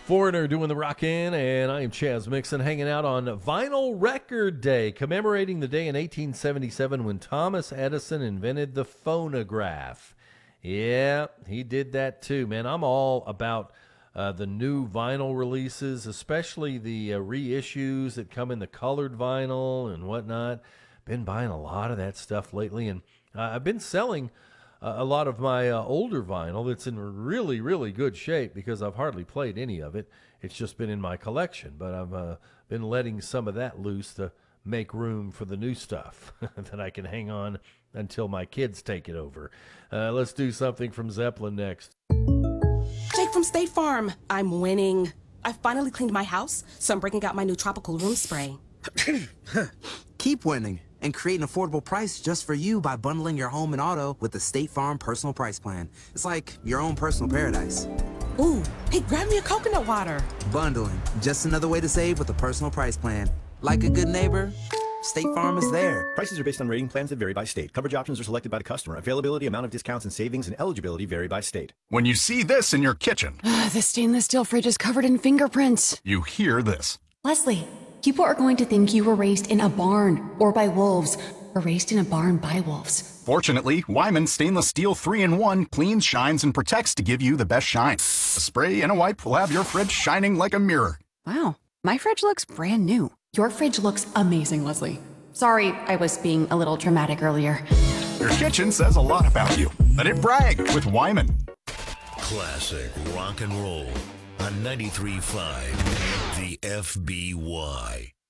Foreigner doing the rockin', and I am Chaz Mixon, hanging out on Vinyl Record Day, commemorating the day in 1877 when Thomas Edison invented the phonograph. Yeah, he did that too, man. I'm all about the new vinyl releases, especially the reissues that come in the colored vinyl and whatnot. Been buying a lot of that stuff lately, and I've been selling a lot of my older vinyl that's in really, really good shape because I've hardly played any of it. It's just been in my collection, but I've been letting some of that loose to make room for the new stuff that I can hang on until my kids take it over. Let's do something from Zeppelin next. Jake from State Farm. I'm winning. I finally cleaned my house, so I'm breaking out my new tropical room spray. Keep winning and create an affordable price just for you by bundling your home and auto with the State Farm Personal Price Plan. It's like your own personal paradise. Ooh, hey, grab me a coconut water. Bundling, just another way to save with a personal price plan. Like a good neighbor, State Farm is there. Prices are based on rating plans that vary by state. Coverage options are selected by the customer. Availability, amount of discounts and savings, and eligibility vary by state. When you see this in your kitchen, The stainless steel fridge is covered in fingerprints. you hear this. Leslie, people are going to think you were raised in a barn or by wolves, or raised in a barn by wolves. Fortunately, Wyman Stainless Steel 3-in-1 cleans, shines, and protects to give you the best shine. A spray and a wipe will have your fridge shining like a mirror. Wow, my fridge looks brand new. Your fridge looks amazing, Leslie. Sorry, I was being a little dramatic earlier. Your kitchen says a lot about you. Let it brag with Wyman. Classic rock and roll on 93.5 The FBY.